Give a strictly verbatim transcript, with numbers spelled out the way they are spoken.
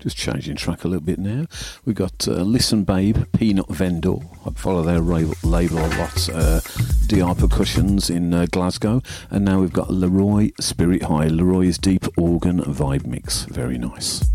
Just changing track a little bit now. We've got uh, Listen Babe, Peanut Vendor. I follow their ra- label a lot. Uh, D R Percussions in uh, Glasgow. And now we've got Leroy Spirit High. Leroy's Deep Organ Vibe Mix. Very nice.